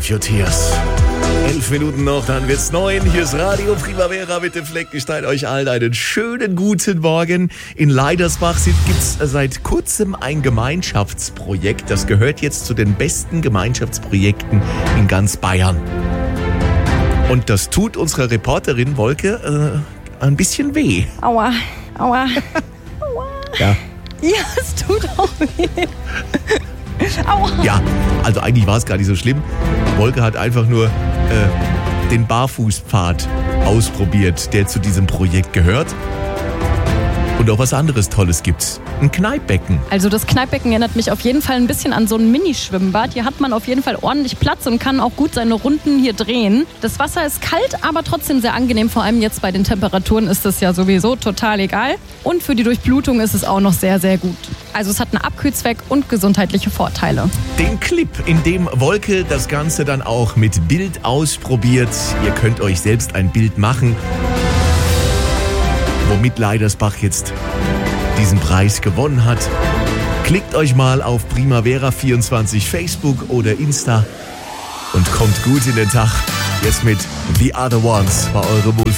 Wash Your Tears. 11 Minuten noch, dann wird's 9. Hier ist Radio Primavera mit dem Fleckenstein. Euch allen einen schönen guten Morgen. In Leidersbach gibt's seit kurzem ein Gemeinschaftsprojekt. Das gehört jetzt zu den besten Gemeinschaftsprojekten in ganz Bayern. Und das tut unserer Reporterin Wolke ein bisschen weh. Aua, aua, aua. Ja. Ja, es tut auch weh. Aua. Ja, also eigentlich war es gar nicht so schlimm. Wolke hat einfach nur den Barfußpfad ausprobiert, der zu diesem Projekt gehört. Und auch was anderes Tolles gibt's. Ein Kneippbecken. Also das Kneippbecken erinnert mich auf jeden Fall ein bisschen an so ein Minischwimmbad. Hier hat man auf jeden Fall ordentlich Platz und kann auch gut seine Runden hier drehen. Das Wasser ist kalt, aber trotzdem sehr angenehm. Vor allem jetzt bei den Temperaturen ist das ja sowieso total egal. Und für die Durchblutung ist es auch noch sehr, sehr gut. Also es hat einen Abkühlzweck und gesundheitliche Vorteile. Den Clip, in dem Wolke das Ganze dann auch mit Bild ausprobiert. Ihr könnt euch selbst ein Bild machen, womit Leidersbach jetzt diesen Preis gewonnen hat. Klickt euch mal auf Primavera24 Facebook oder Insta und kommt gut in den Tag. Jetzt mit The Other Ones war eure Musik.